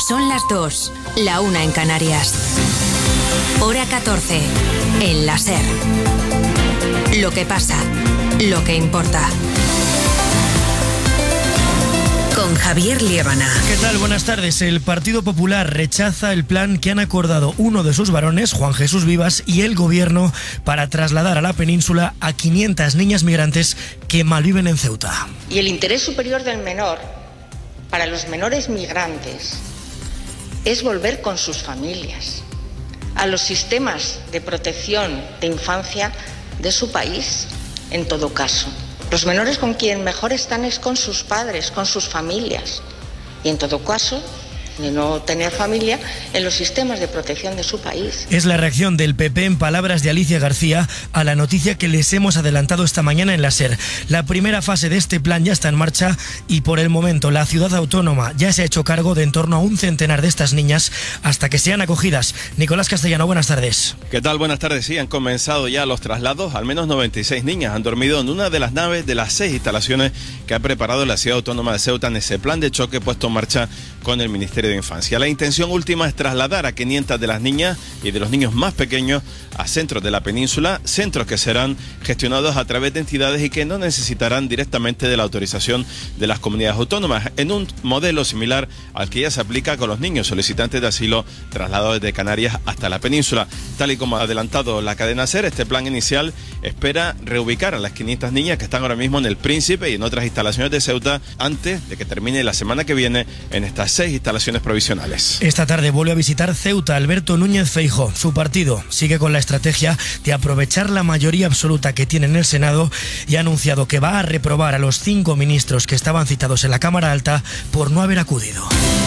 Son las 2, la 1 en Canarias. Hora 14, en la SER. Lo que pasa, lo que importa. Con Javier Liébana. ¿Qué tal? Buenas tardes. El Partido Popular rechaza el plan que han acordado uno de sus varones, Juan Jesús Vivas, y el Gobierno para trasladar a la península a 500 niñas migrantes que malviven en Ceuta. Y el interés superior del menor para los menores migrantes es volver con sus familias a los sistemas de protección de infancia de su país, en todo caso. Los menores con quien mejor están es con sus padres, con sus familias. Y en todo caso, de no tener familia, en los sistemas de protección de su país. Es la reacción del PP, en palabras de Alicia García, a la noticia que les hemos adelantado esta mañana en la SER. La primera fase de este plan ya está en marcha y por el momento la ciudad autónoma ya se ha hecho cargo de en torno a un centenar de estas niñas hasta que sean acogidas. Nicolás Castellano, buenas tardes. ¿Qué tal? Buenas tardes. Sí, han comenzado ya los traslados. Al menos 96 niñas han dormido en una de las naves de las 6 instalaciones que ha preparado la ciudad autónoma de Ceuta en ese plan de choque puesto en marcha con el Ministerio de Infancia. La intención última es trasladar a 500 de las niñas y de los niños más pequeños a centros de la península, centros que serán gestionados a través de entidades y que no necesitarán directamente de la autorización de las comunidades autónomas, en un modelo similar al que ya se aplica con los niños solicitantes de asilo trasladados desde Canarias hasta la península. Tal y como ha adelantado la cadena SER, este plan inicial espera reubicar a las 500 niñas que están ahora mismo en el Príncipe y en otras instalaciones de Ceuta antes de que termine la semana que viene en estas 6 instalaciones provisionales. Esta tarde vuelve a visitar Ceuta Alberto Núñez Feijóo. Su partido sigue con la estrategia de aprovechar la mayoría absoluta que tiene en el Senado y ha anunciado que va a reprobar a los 5 ministros que estaban citados en la Cámara Alta por no haber acudido.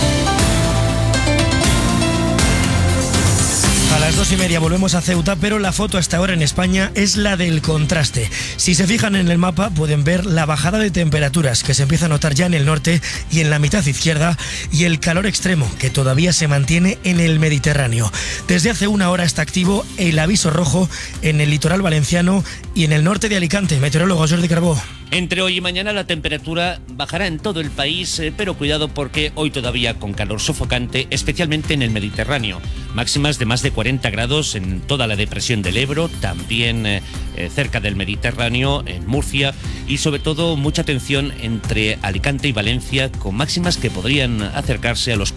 A las 2:30 volvemos a Ceuta, pero la foto hasta ahora en España es la del contraste. Si se fijan en el mapa pueden ver la bajada de temperaturas que se empieza a notar ya en el norte y en la mitad izquierda y el calor extremo que todavía se mantiene en el Mediterráneo. Desde hace una hora está activo el aviso rojo en el litoral valenciano y en el norte de Alicante. Meteorólogo Jordi Carbó. Entre hoy y mañana la temperatura bajará en todo el país, pero cuidado porque hoy todavía con calor sofocante, especialmente en el Mediterráneo. Máximas de más de 40 grados en toda la depresión del Ebro, también cerca del Mediterráneo, en Murcia, y sobre todo mucha atención entre Alicante y Valencia, con máximas que podrían acercarse a los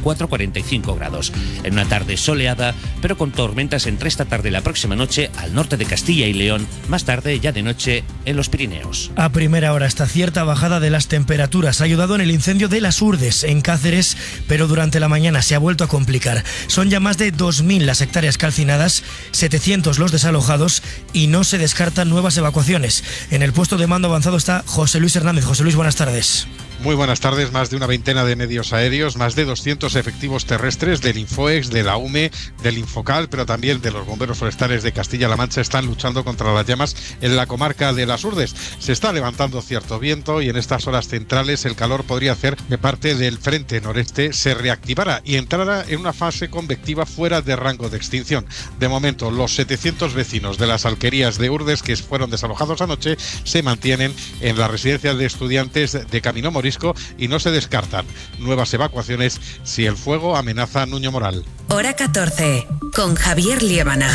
44-45 grados. En una tarde soleada, pero con tormentas entre esta tarde y la próxima noche al norte de Castilla y León, más tarde ya de noche en los Pirineos. A primera hora esta cierta bajada de las temperaturas ha ayudado en el incendio de Las Urdes, en Cáceres, pero durante la mañana se ha vuelto a complicar. Son ya más de 2.000 las hectáreas calcinadas, 700 los desalojados y no se descartan nuevas evacuaciones. En el puesto de mando avanzado está José Luis Hernández. José Luis, buenas tardes. Muy buenas tardes. Más de una veintena de medios aéreos, más de 200 efectivos terrestres del Infoex, de la UME, del Infocal, pero también de los bomberos forestales de Castilla-La Mancha están luchando contra las llamas en la comarca de Las Urdes. Se está levantando cierto viento y en estas horas centrales el calor podría hacer que parte del frente noreste se reactivara y entrara en una fase convectiva fuera de rango de extinción. De momento, los 700 vecinos de las alquerías de Urdes que fueron desalojados anoche se mantienen en la residencia de estudiantes de Camino Morisco y no se descartan nuevas evacuaciones si el fuego amenaza a Nuño Moral. Hora 14, con Javier Liébana.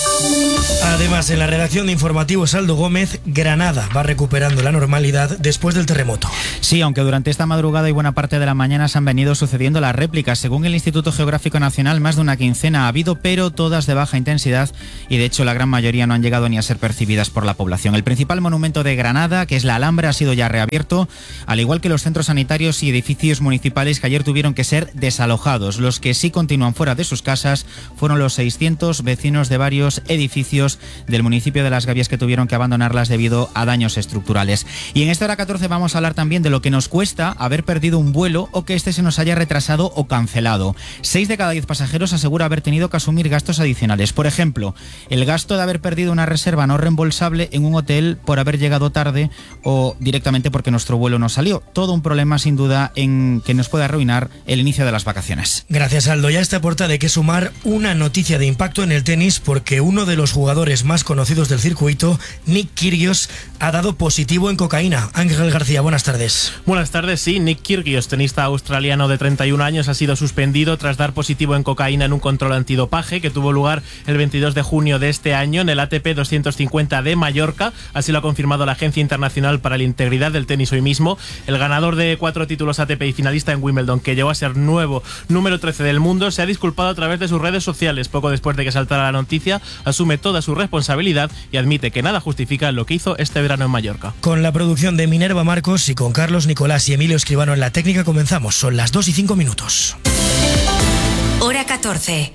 Además, en la redacción de Informativos Aldo Gómez, Granada va recuperando la normalidad después del terremoto. Sí, aunque durante esta madrugada y buena parte de la mañana se han venido sucediendo las réplicas. Según el Instituto Geográfico Nacional, más de una quincena ha habido, pero todas de baja intensidad y de hecho la gran mayoría no han llegado ni a ser percibidas por la población. El principal monumento de Granada, que es la Alhambra, ha sido ya reabierto, al igual que los centros sanitarios y edificios municipales que ayer tuvieron que ser desalojados. Los que sí continúan fuera de sus casas fueron los 600 vecinos de varios edificios del municipio de Las Gavias que tuvieron que abandonarlas debido a daños estructurales. Y en esta hora 14 vamos a hablar también de lo que nos cuesta haber perdido un vuelo o que este se nos haya retrasado o cancelado. 6 de cada 10 pasajeros asegura haber tenido que asumir gastos adicionales. Por ejemplo, el gasto de haber perdido una reserva no reembolsable en un hotel por haber llegado tarde o directamente porque nuestro vuelo no salió. Todo un problema sin duda en que nos puede arruinar el inicio de las vacaciones. Gracias, Aldo. Ya está a puerta de que sumar una noticia de impacto en el tenis porque uno uno de los jugadores más conocidos del circuito, Nick Kyrgios, ha dado positivo en cocaína. Ángel García, buenas tardes. Buenas tardes, sí. Nick Kyrgios, tenista australiano de 31 años, ha sido suspendido tras dar positivo en cocaína en un control antidopaje que tuvo lugar el 22 de junio de este año en el ATP 250 de Mallorca. Así lo ha confirmado la Agencia Internacional para la Integridad del Tenis hoy mismo. El ganador de 4 títulos ATP y finalista en Wimbledon, que llegó a ser nuevo número 13 del mundo, se ha disculpado a través de sus redes sociales. Poco después de que saltara la noticia, asume toda su responsabilidad y admite que nada justifica lo que hizo este verano en Mallorca. Con la producción de Minerva Marcos y con Carlos Nicolás y Emilio Escribano en la técnica comenzamos. Son las 2:05. Hora 14.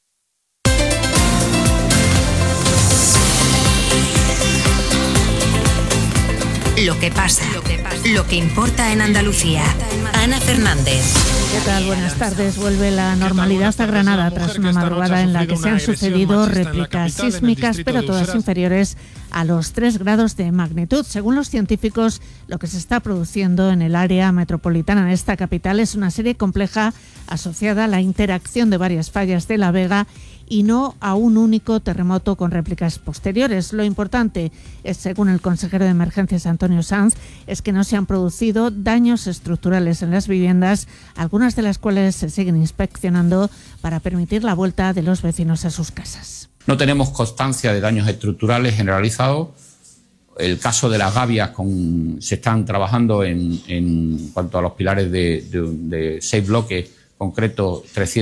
Lo que pasa, lo que importa en Andalucía. Ana Fernández. ¿Qué tal? Buenas tardes. Vuelve la normalidad a Granada tras una madrugada en la que se han sucedido réplicas sísmicas, pero todas inferiores a los 3 grados de magnitud. Según los científicos, lo que se está produciendo en el área metropolitana de esta capital es una serie compleja asociada a la interacción de varias fallas de la Vega y no a un único terremoto con réplicas posteriores. Lo importante es, según el consejero de Emergencias Antonio Sanz, es que no se han producido daños estructurales en las viviendas, algunas de las cuales se siguen inspeccionando para permitir la vuelta de los vecinos a sus casas. No tenemos constancia de daños estructurales generalizados. El caso de las gavias, se están trabajando en cuanto a los pilares de 6 bloques, concreto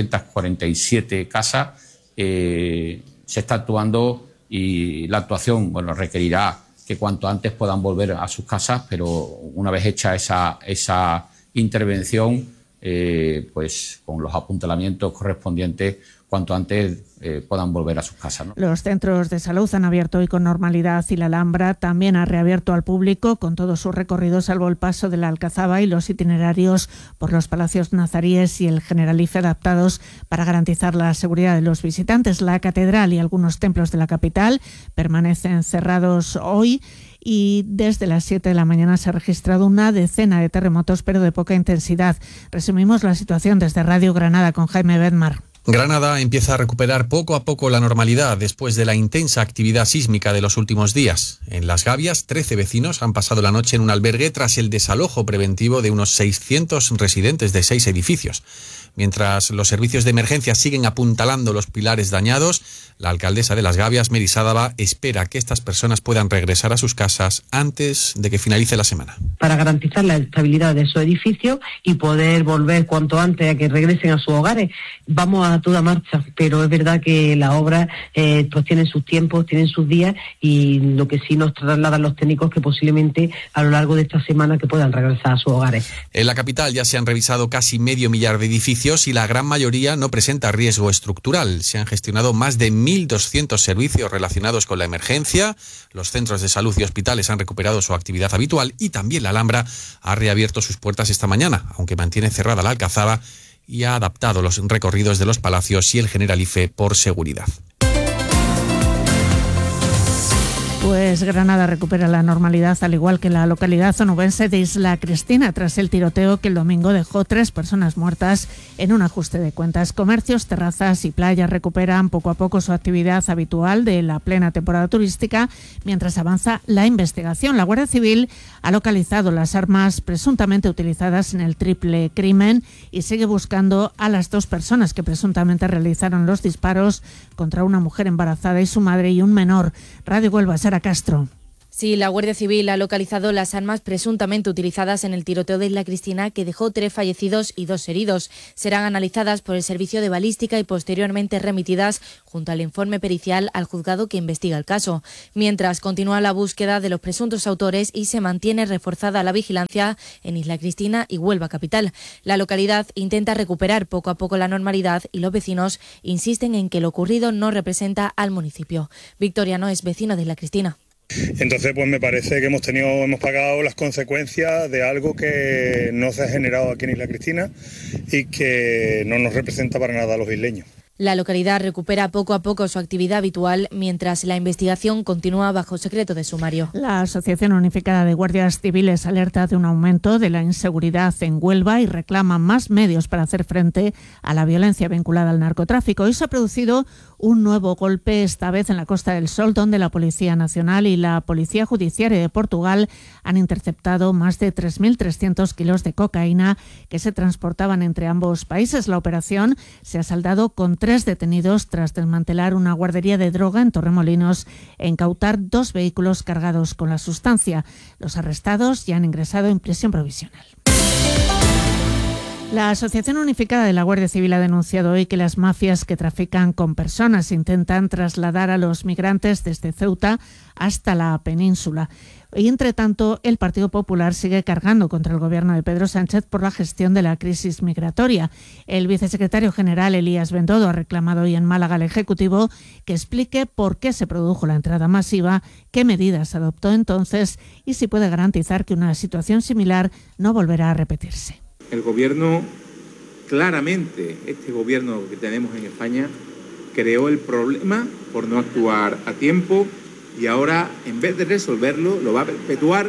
347 casas. Se está actuando y la actuación requerirá que cuanto antes puedan volver a sus casas, pero una vez hecha esa intervención, pues con los apuntalamientos correspondientes, cuanto antes puedan volver a sus casas, ¿no? Los centros de salud han abierto hoy con normalidad y la Alhambra también ha reabierto al público con todos sus recorridos, salvo el paso de la Alcazaba y los itinerarios por los palacios nazaríes y el Generalife adaptados para garantizar la seguridad de los visitantes. La catedral y algunos templos de la capital permanecen cerrados hoy y desde las 7 de la mañana se ha registrado una decena de terremotos, pero de poca intensidad. Resumimos la situación desde Radio Granada con Jaime Bedmar. Granada empieza a recuperar poco a poco la normalidad después de la intensa actividad sísmica de los últimos días. En Las Gavias, 13 vecinos han pasado la noche en un albergue tras el desalojo preventivo de unos 600 residentes de 6 edificios. Mientras los servicios de emergencia siguen apuntalando los pilares dañados, la alcaldesa de Las Gavias, Meri Sádava, espera que estas personas puedan regresar a sus casas antes de que finalice la semana. Para garantizar la estabilidad de esos edificios y poder volver cuanto antes a que regresen a sus hogares. Vamos a toda marcha, pero es verdad que las obras pues tienen sus tiempos, tienen sus días, y lo que sí nos trasladan los técnicos que posiblemente a lo largo de esta semana que puedan regresar a sus hogares. En la capital ya se han revisado casi 500.000 de edificios y la gran mayoría no presenta riesgo estructural. Se han gestionado más de 1.200 servicios relacionados con la emergencia. Los centros de salud y hospitales han recuperado su actividad habitual y también la Alhambra ha reabierto sus puertas esta mañana, aunque mantiene cerrada la Alcazaba y ha adaptado los recorridos de los palacios y el Generalife por seguridad. Pues Granada recupera la normalidad, al igual que la localidad onubense de Isla Cristina, tras el tiroteo que el domingo dejó 3 personas muertas en un ajuste de cuentas. Comercios, terrazas y playas recuperan poco a poco su actividad habitual de la plena temporada turística, mientras avanza la investigación. La Guardia Civil ha localizado las armas presuntamente utilizadas en el triple crimen y sigue buscando a las 2 personas que presuntamente realizaron los disparos contra una mujer embarazada y su madre y un menor. Radio Huelva, Sara Castro. Sí, la Guardia Civil ha localizado las armas presuntamente utilizadas en el tiroteo de Isla Cristina, que dejó 3 fallecidos y 2 heridos. Serán analizadas por el Servicio de Balística y posteriormente remitidas, junto al informe pericial, al juzgado que investiga el caso. Mientras continúa la búsqueda de los presuntos autores y se mantiene reforzada la vigilancia en Isla Cristina y Huelva capital. La localidad intenta recuperar poco a poco la normalidad y los vecinos insisten en que lo ocurrido no representa al municipio. Victoriano es vecino de Isla Cristina. Entonces, pues me parece que hemos pagado las consecuencias de algo que no se ha generado aquí en Isla Cristina y que no nos representa para nada a los isleños. La localidad recupera poco a poco su actividad habitual mientras la investigación continúa bajo secreto de sumario. La Asociación Unificada de Guardias Civiles alerta de un aumento de la inseguridad en Huelva y reclama más medios para hacer frente a la violencia vinculada al narcotráfico. Hoy se ha producido un nuevo golpe, esta vez en la Costa del Sol, donde la Policía Nacional y la Policía Judiciaria de Portugal han interceptado más de 3.300 kilos de cocaína que se transportaban entre ambos países. La operación se ha saldado con 3 detenidos tras desmantelar una guardería de droga en Torremolinos e incautar 2 vehículos cargados con la sustancia. Los arrestados ya han ingresado en prisión provisional. La Asociación Unificada de la Guardia Civil ha denunciado hoy que las mafias que trafican con personas intentan trasladar a los migrantes desde Ceuta hasta la península. Y, entre tanto, el Partido Popular sigue cargando contra el gobierno de Pedro Sánchez por la gestión de la crisis migratoria. El vicesecretario general Elías Bendodo ha reclamado hoy en Málaga al Ejecutivo que explique por qué se produjo la entrada masiva, qué medidas adoptó entonces y si puede garantizar que una situación similar no volverá a repetirse. El gobierno, claramente, este gobierno que tenemos en España, creó el problema por no actuar a tiempo y ahora, en vez de resolverlo, lo va a perpetuar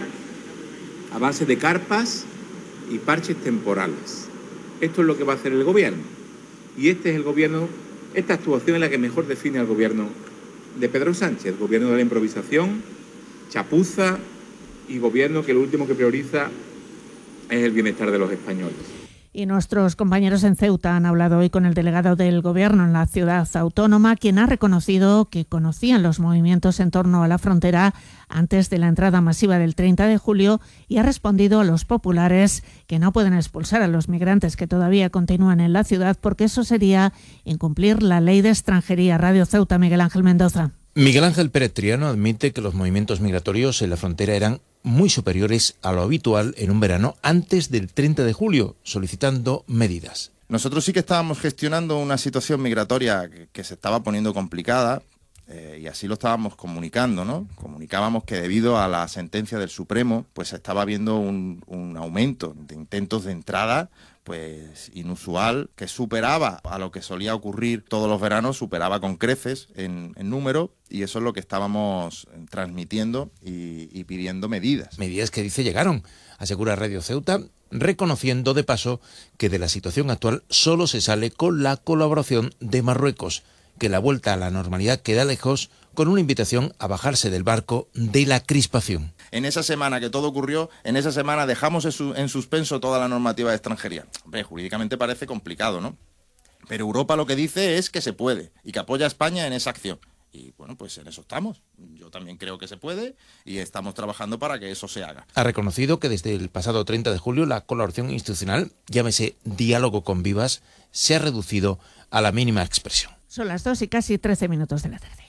a base de carpas y parches temporales. Esto es lo que va a hacer el gobierno. Y este es el gobierno, esta actuación es la que mejor define al gobierno de Pedro Sánchez, el gobierno de la improvisación, chapuza y gobierno que lo último que prioriza es el bienestar de los españoles. Y nuestros compañeros en Ceuta han hablado hoy con el delegado del Gobierno en la ciudad autónoma, quien ha reconocido que conocían los movimientos en torno a la frontera antes de la entrada masiva del 30 de julio y ha respondido a los populares que no pueden expulsar a los migrantes que todavía continúan en la ciudad porque eso sería incumplir la ley de extranjería. Radio Ceuta, Miguel Ángel Mendoza. Miguel Ángel Pérez Triano admite que los movimientos migratorios en la frontera eran muy superiores a lo habitual en un verano antes del 30 de julio, solicitando medidas. Nosotros sí que estábamos gestionando una situación migratoria que se estaba poniendo complicada y así lo estábamos comunicando, ¿no? Comunicábamos que debido a la sentencia del Supremo, pues estaba habiendo un aumento de intentos de entrada pues inusual, que superaba a lo que solía ocurrir todos los veranos, superaba con creces en número, y eso es lo que estábamos transmitiendo y pidiendo medidas. Medidas que dice llegaron, asegura Radio Ceuta, reconociendo de paso que de la situación actual solo se sale con la colaboración de Marruecos, que la vuelta a la normalidad queda lejos, con una invitación a bajarse del barco de la crispación. En esa semana que todo ocurrió, en esa semana dejamos en suspenso toda la normativa de extranjería. Hombre, jurídicamente parece complicado, ¿no? Pero Europa lo que dice es que se puede y que apoya a España en esa acción. Y bueno, pues en eso estamos. Yo también creo que se puede y estamos trabajando para que eso se haga. Ha reconocido que desde el pasado 30 de julio la colaboración institucional, llámese diálogo con Vivas, se ha reducido a la mínima expresión. Son las 2 y casi 13 minutos de la tarde.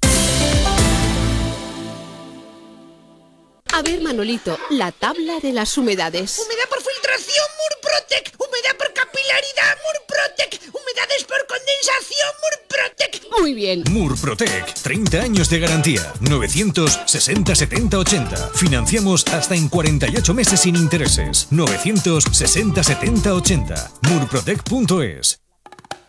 A ver, Manolito, la tabla de las humedades. Humedad por filtración, Murprotec. Humedad por capilaridad, Murprotec. Humedades por condensación, Murprotec. Muy bien. Murprotec, 30 años de garantía. 960 70 80. Financiamos hasta en 48 meses sin intereses. 960 70 80. Murprotec.es.